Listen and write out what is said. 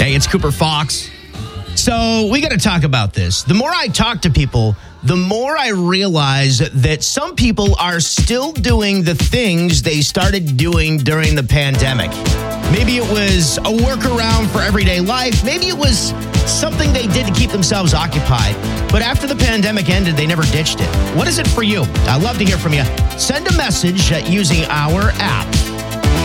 Hey, it's Cooper Fox. So we got to talk about this. The more I talk to people, the more I realize that some people are still doing the things they started doing during the pandemic. Maybe it was a workaround for everyday life. Maybe it was something they did to keep themselves occupied. But after the pandemic ended, they never ditched it. What is it for you? I'd love to hear from you. Send a message using our app.